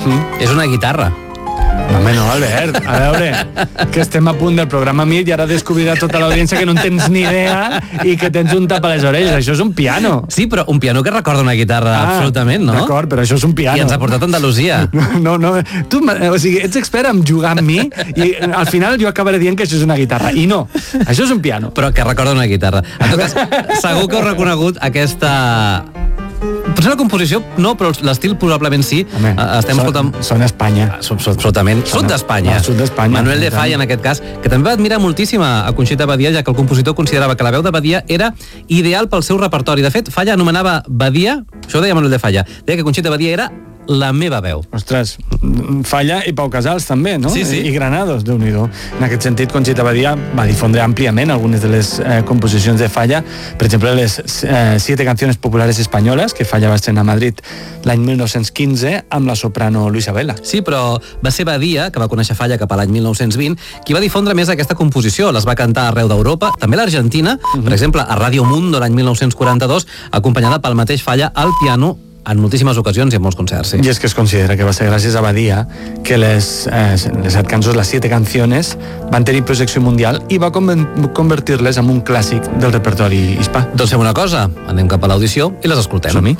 És una guitarra. Home, no, Albert, a veure, que estem a punt del programa MIT i ara descobrirà tota l'audiència que no en tens ni idea i que tens un tap a les orelles. Això és un piano. Sí, però un piano que recorda una guitarra, absolutament, no? D'acord, però això és un piano. I ens ha portat a Andalusia. No, tu, o sigui, ets expert en jugar amb mi i al final jo acabaré dient que això és una guitarra. I no, això és un piano. Però que recorda una guitarra. En tot cas, segur que heu reconegut aquesta... Potser la composició no, però l'estil probablement sí. Home, estem escoltant... Són Espanya. Absolutament. Sud d'Espanya. Sud d'Espanya. Manuel de Falla, en aquest cas, que també va admirar moltíssim a Conxita Badia, ja que el compositor considerava que la veu de Badia era ideal pel seu repertori. De fet, Falla anomenava Badia, això ho deia Manuel de Falla, deia que Conxita Badia era la meva veu. Ostres, Falla i Pau Casals també, no? Sí. I Granados, Déu-n'hi-do. En aquest sentit, Conxita Badia va difondre àmpliament algunes de les composicions de Falla, per exemple, les 7 canciones populares espanyoles que Falla va estrenar a Madrid l'any 1915 amb la soprano Luisa Vela. Sí, però va ser Badia, que va conèixer Falla cap a l'any 1920, qui va difondre més aquesta composició. Les va cantar arreu d'Europa, també a l'Argentina, per exemple, a Radio Mundo l'any 1942, acompanyada pel mateix Falla al piano en moltíssimes ocasions i en molts concerts. Sí. I és que es considera que va ser gràcies a Badia que les 7 cançons, les 7 canciones, van tenir projecció mundial i va convertir-les en un clàssic del repertori hispà. Doncs fem una cosa, anem cap a l'audició i les escoltem. Som-hi.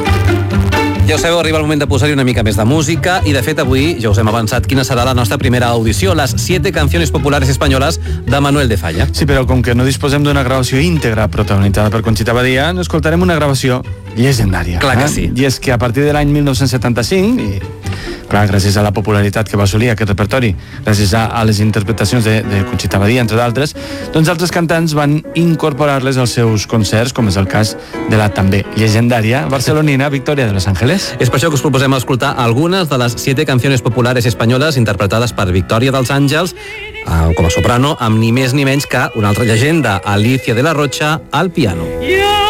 Ja ho sabeu, arriba el moment de posar-hi una mica més de música i, de fet, avui ja us hem avançat quina serà la nostra primera audició, les 7 canciones populares espanyoles de Manuel de Falla. Sí, però com que no disposem d'una gravació íntegra protagonitzada per Conxita Badia, n'escoltarem una gravació llegendària. Clar que sí. I és que a partir de l'any 1975, i clar, gràcies a la popularitat que va assolir aquest repertori, gràcies a les interpretacions de Conxita Badia, entre d'altres, doncs altres cantants van incorporar-les als seus concerts, com és el cas de la també llegendària barcelonina Victoria de Los Ángeles. És per això que us proposem escoltar algunes de les 7 canciones populares espanyoles interpretades per Victoria dels Àngels, com a soprano, amb ni més ni menys que una altra llegenda, Alicia de la Rocha, al piano.